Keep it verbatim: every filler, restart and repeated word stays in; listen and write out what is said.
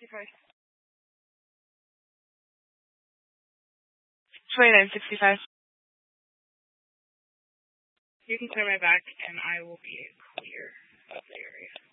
sixty-five. twenty-nine sixty-five. You can clear my back, and I will be clear of the area.